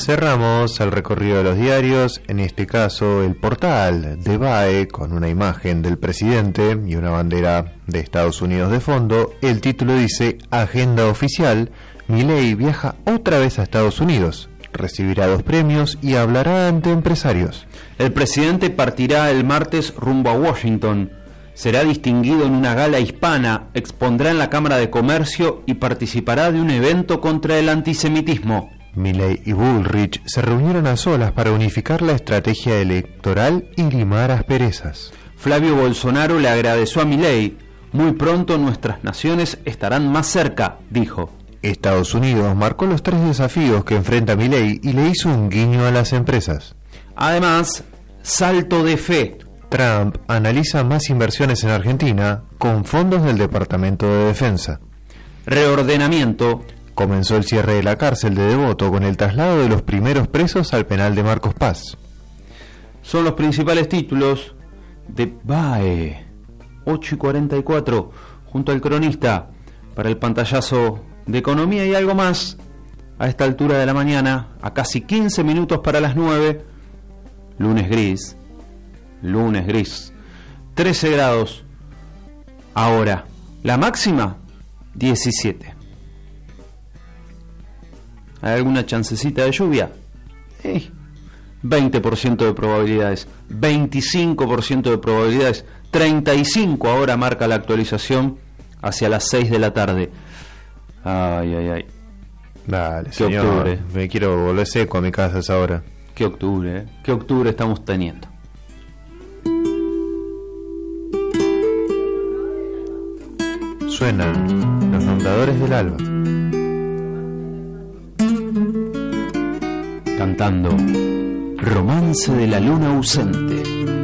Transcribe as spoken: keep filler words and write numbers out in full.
Cerramos el recorrido de los diarios, en este caso el portal de B A E, con una imagen del presidente y una bandera de Estados Unidos de fondo. El título dice: Agenda oficial, Milei viaja otra vez a Estados Unidos, recibirá dos premios y hablará ante empresarios. El presidente partirá el martes rumbo a Washington, será distinguido en una gala hispana, expondrá en la Cámara de Comercio y participará de un evento contra el antisemitismo. Milei y Bullrich se reunieron a solas para unificar la estrategia electoral y limar asperezas. Flavio Bolsonaro le agradeció a Milei. Muy pronto nuestras naciones estarán más cerca, dijo. Estados Unidos marcó los tres desafíos que enfrenta Milei y le hizo un guiño a las empresas. Además, salto de fe. Trump analiza más inversiones en Argentina con fondos del Departamento de Defensa. Reordenamiento. Comenzó el cierre de la cárcel de Devoto con el traslado de los primeros presos al penal de Marcos Paz. Son los principales títulos de B A E. ocho y cuarenta y cuatro, junto al cronista, para el pantallazo de economía y algo más, a esta altura de la mañana, a casi quince minutos para las nueve, lunes gris, lunes gris, trece grados, ahora, la máxima, diecisiete. ¿Hay alguna chancecita de lluvia? Eh, veinte por ciento de probabilidades, veinticinco por ciento de probabilidades, treinta y cinco ahora marca la actualización hacia las seis de la tarde. Ay, ay, ay. Dale, ¿Qué señor, octubre? me quiero volver seco a mi casa a esa hora. ¿Qué octubre, eh? ¿Qué octubre estamos teniendo? Suenan los nombradores del alba. Cantando Romance de la luna ausente.